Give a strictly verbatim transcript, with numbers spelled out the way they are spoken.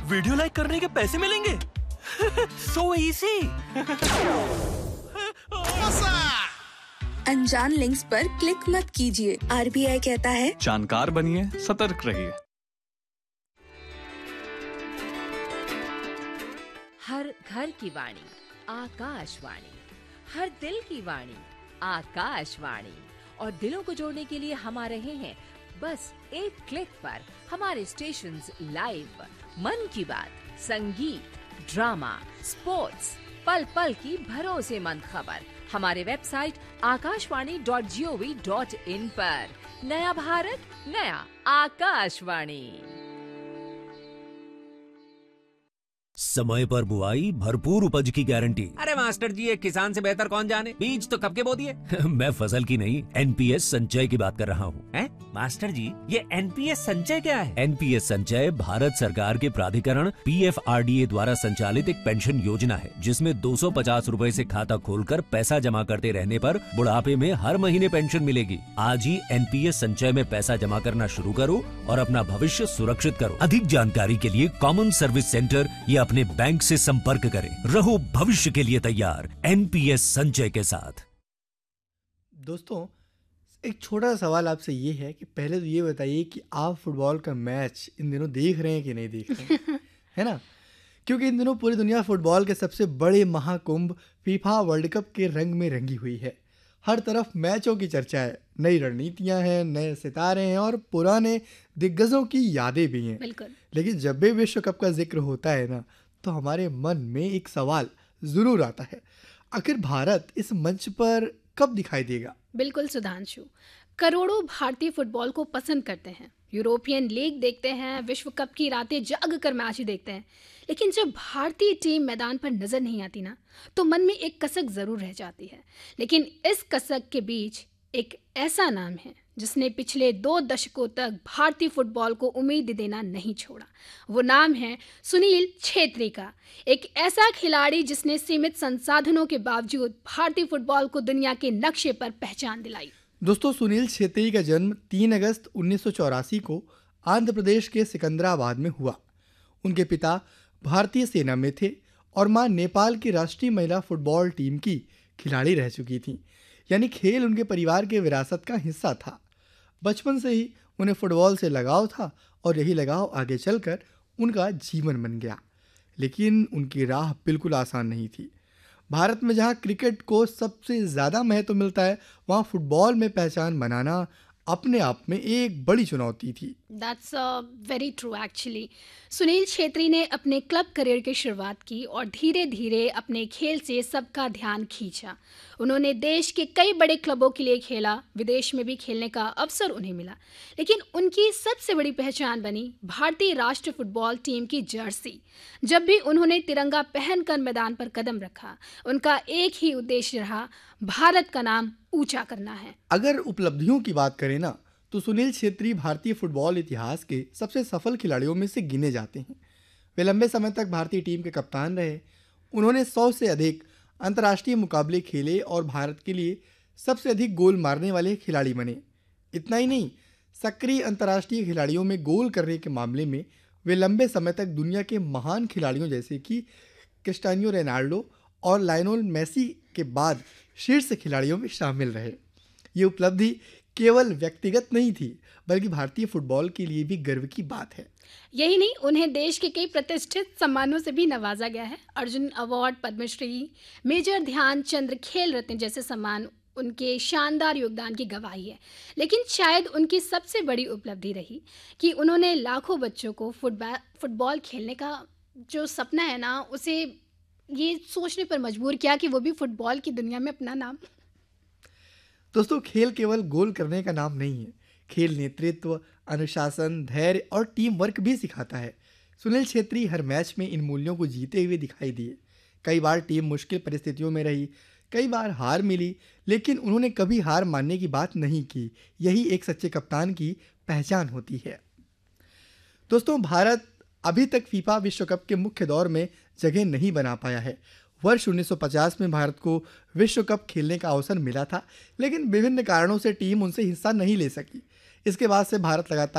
Video like करने के पैसे मिलेंगे? So easy. अनजान लिंक्स पर क्लिक मत कीजिए। आरबीआई कहता है जानकार बनिए, सतर्क रहिए। हर घर की वाणी आकाशवाणी, हर दिल की वाणी आकाशवाणी। और दिलों को जोड़ने के लिए हम आ रहे हैं बस एक क्लिक पर। हमारे स्टेशंस लाइव, मन की बात, संगीत, ड्रामा, स्पोर्ट्स, पल पल की भरोसेमंद खबर हमारे website Akashvani dot G O V dot in पर। नया भारत, नया आकाशवाणी। समय पर बुआई, भरपूर उपज की गारंटी। अरे मास्टर जी, एक किसान से बेहतर कौन जाने? बीज तो कब के बो दिए? मैं फसल की नहीं, एनपीएस संचय की बात कर रहा हूँ। हैं? मास्टर जी, ये एनपीएस संचय क्या है? एनपीएस संचय भारत सरकार के प्राधिकरण पीएफआरडीए द्वारा संचालित एक पेंशन योजना है, जिसमें दो सौ पचास रूपए से खाता खोलकर पैसा जमा करते रहने पर बुढ़ापे में हर महीने पेंशन मिलेगी। आज ही एनपीएस संचय में पैसा जमा करना शुरू करो और अपना भविष्य सुरक्षित करो। अधिक जानकारी के लिए कॉमन सर्विस सेंटर या अपने बैंक से संपर्क करें। रहो भविष्य के लिए तैयार, एनपीएस संचय के साथ। दोस्तों, एक छोटा सा सवाल आपसे ये है कि पहले तो ये बताइए कि आप फुटबॉल का मैच इन दिनों देख रहे हैं कि नहीं देख रहे हैं? है ना? क्योंकि इन दिनों पूरी दुनिया फुटबॉल के सबसे बड़े महाकुंभ फीफा वर्ल्ड कप के रंग में रंगी हुई है। हर तरफ मैचों की चर्चा है, नई रणनीतियां हैं, नए सितारे हैं और पुराने दिग्गजों की यादें भी हैं। बिल्कुल। लेकिन जब भी विश्व कप का जिक्र होता है ना, तो हमारे मन में एक सवाल जरूर आता है, आखिर भारत इस मंच पर कब दिखाई देगा? बिल्कुल सुधांशु, करोड़ों भारतीय फुटबॉल को पसंद करते हैं, यूरोपियन लीग देखते हैं, विश्व कप की रातें जाग कर मैच देखते हैं। लेकिन जब भारतीय टीम मैदान पर नजर नहीं आती ना, तो मन में एक कसक जरूर रह जाती है। लेकिन इस कसक के बीच एक ऐसा नाम है जिसने पिछले दो दशकों तक भारतीय फुटबॉल को उम्मीद देना नहीं छोड़ा। वो नाम है सुनील छेत्री का। एक ऐसा खिलाड़ी जिसने सीमित संसाधनों के बावजूद भारतीय फुटबॉल को दुनिया के नक्शे पर पहचान दिलाई। दोस्तों, सुनील छेत्री का जन्म तीन अगस्त उन्नीस सौ चौरासी को आंध्र प्रदेश के सिकंदराबाद में हुआ। उनके पिता भारतीय सेना में थे और मां नेपाल की राष्ट्रीय महिला फुटबॉल टीम की खिलाड़ी रह चुकी थी। यानी खेल उनके परिवार के विरासत का हिस्सा था। बचपन से ही उन्हें फुटबॉल से लगाव था और यही लगाव आगे चलकर उनका जीवन बन गया। लेकिन उनकी राह बिल्कुल आसान नहीं थी। भारत में जहां क्रिकेट को सबसे ज़्यादा महत्व मिलता है, वहां फुटबॉल में पहचान बनाना अपने आप में एक बड़ी चुनौती थी। That's uh, very true actually. Sunil Chhetri ने अपने क्लब करियर की शुरुआत की और धीरे धीरे अपने खेल से सबका ध्यान खींचा। उन्होंने देश के कई बड़े क्लबों के लिए खेला, विदेश में भी खेलने का अवसर उन्हें मिला। लेकिन उनकी सबसे बड़ी पहचान बनी भारतीय राष्ट्रीय फुटबॉल टीम की जर्सी। जब भी उन्होंने तिरंगा पहनकर मैदान पर कदम रखा, उनका एक ही उद्देश्य रहा, भारत का नाम ऊंचा करना है। अगर उपलब्धियों की बात करें ना, तो सुनील छेत्री भारतीय फुटबॉल इतिहास के सबसे सफल खिलाड़ियों में से गिने जाते हैं। वे लंबे समय तक भारतीय टीम के कप्तान रहे। उन्होंने सौ से अधिक अंतर्राष्ट्रीय मुकाबले खेले और भारत के लिए सबसे अधिक गोल मारने वाले खिलाड़ी बने। इतना ही नहीं, सक्रिय अंतर्राष्ट्रीय खिलाड़ियों में गोल करने के मामले में वे लंबे समय तक दुनिया के महान खिलाड़ियों जैसे कि क्रिस्टियानो रोनाल्डो और लायनल मेसी के बाद शीर्ष खिलाड़ियों में शामिल रहे। ये उपलब्धि केवल व्यक्तिगत नहीं थी, बल्कि भारतीय फुटबॉल के लिए भी गर्व की बात है। यही नहीं, उन्हें देश के कई प्रतिष्ठित सम्मानों से भी नवाजा गया है। अर्जुन अवार्ड, पद्मश्री, मेजर ध्यानचंद खेल रत्न जैसे सम्मान उनके शानदार योगदान की गवाही है। लेकिन शायद उनकी सबसे बड़ी उपलब्धि रही कि उन्होंने लाखों बच्चों को फुटबॉल फुटबॉल खेलने का जो सपना है ना, उसे ये सोचने पर मजबूर किया कि वो भी फुटबॉल की दुनिया में अपना नाम। दोस्तों, खेल केवल गोल करने का नाम नहीं है। खेल नेतृत्व, अनुशासन, धैर्य और टीम वर्क भी सिखाता है। सुनील छेत्री हर मैच में इन मूल्यों को जीते हुए दिखाई दिए। कई बार टीम मुश्किल परिस्थितियों में रही, कई बार हार मिली, लेकिन उन्होंने कभी हार मानने की बात नहीं की। यही एक सच्चे कप्तान की पहचान होती है। दोस्तों, भारत अभी तक फीफा विश्व कप के मुख्य दौर में जगह नहीं बना पाया है। वर्ष उन्नीस सौ पचास में भारत को विश्व कप खेलने का अवसर मिला था, लेकिन विभिन्न कारणों से टीम उनसे हिस्सा नहीं ले सकी। इसके बाद से भारत लगातार